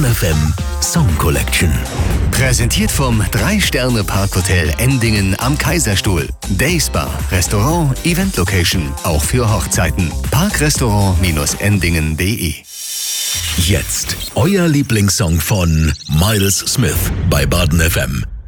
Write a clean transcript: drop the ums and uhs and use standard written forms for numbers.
Baden FM Song Collection. Präsentiert vom 3-Sterne-Parkhotel Endingen am Kaiserstuhl. Dayspa, Restaurant, Event Location, auch für Hochzeiten. Parkrestaurant-endingen.de. Jetzt euer Lieblingssong von Miles Smith bei Baden FM.